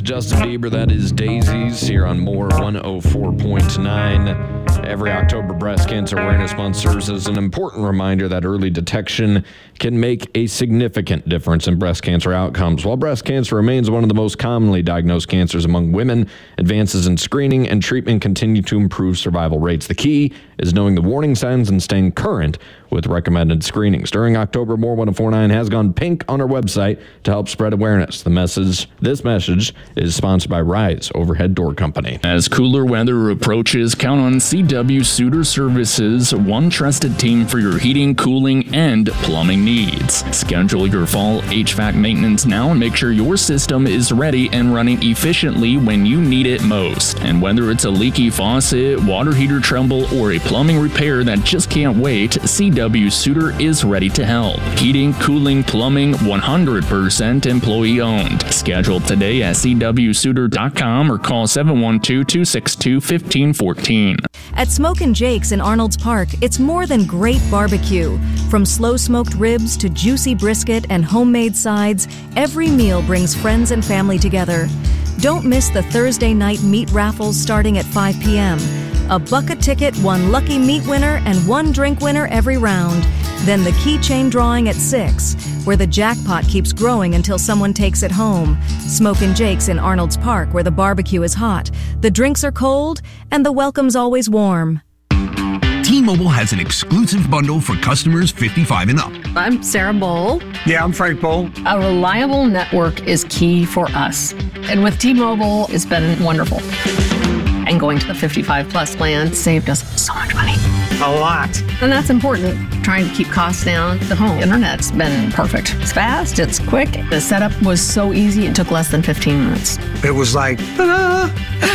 Justin Bieber, that is Daisies, here on More 104.9. Every October Breast Cancer Awareness Month serves as an important reminder that early detection can make a significant difference in breast cancer outcomes. While breast cancer remains one of the most commonly diagnosed cancers among women, advances in screening and treatment continue to improve survival rates. The key is knowing the warning signs and staying current with recommended screenings. During October, More 104.9 has gone pink on our website to help spread awareness. This message is sponsored by Rise Overhead Door Company. As cooler weather approaches, count on CW Suter Services, one trusted team for your heating, cooling, and plumbing needs. Schedule your fall HVAC maintenance now and make sure your system is ready and running efficiently when you need it most. And whether it's a leaky faucet, water heater trouble, or a plumbing repair that just can't wait, CW Suter is ready to help. Heating, cooling, plumbing, 100% employee owned. Schedule today at cwsuter.com or call 712-262-1514. At Smokin' Jake's in Arnold's Park, it's more than great barbecue. From slow-smoked ribs to juicy brisket and homemade sides, every meal brings friends and family together. Don't miss the Thursday night meat raffles starting at 5 p.m. A buck a ticket, one lucky meat winner, and one drink winner every round. Then the keychain drawing at 6, where the jackpot keeps growing until someone takes it home. Smokin' Jake's in Arnold's Park, where the barbecue is hot, the drinks are cold, and the welcome's always warm. T-Mobile has an exclusive bundle for customers 55 and up. I'm Sarah Bowl. Yeah, I'm Frank Bowl. A reliable network is key for us. And with T-Mobile, it's been wonderful. And going to the 55 plus plan saved us so much money. A lot. And that's important, trying to keep costs down. The home internet's been perfect. It's fast, it's quick. The setup was so easy, it took less than 15 minutes. It was like, ta-da!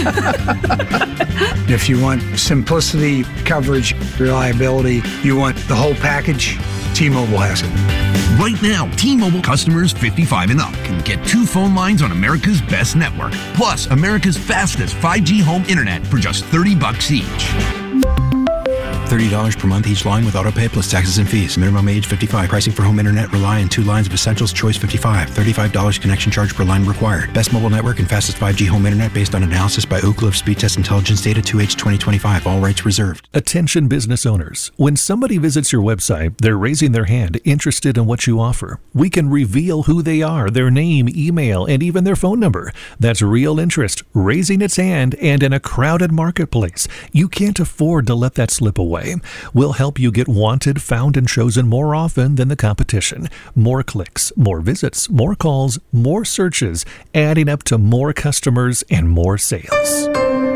If you want simplicity, coverage, reliability, you want the whole package, T-Mobile has it. Right now, T-Mobile customers 55 and up can get 2 phone lines on America's best network, plus America's fastest 5G home internet for just $30 each. $30 per month each line with autopay plus taxes and fees. Minimum age 55. Pricing for home internet rely on 2 lines of Essentials Choice 55. $35 connection charge per line required. Best mobile network and fastest 5G home internet based on analysis by Ookla of Speed Test Intelligence data 2H 2025. All rights reserved. Attention business owners. When somebody visits your website, they're raising their hand, interested in what you offer. We can reveal who they are, their name, email, and even their phone number. That's real interest, raising its hand, and in a crowded marketplace. You can't afford to let that slip away. We'll help you get wanted, found, and chosen more often than the competition. More clicks, more visits, more calls, more searches, adding up to more customers and more sales.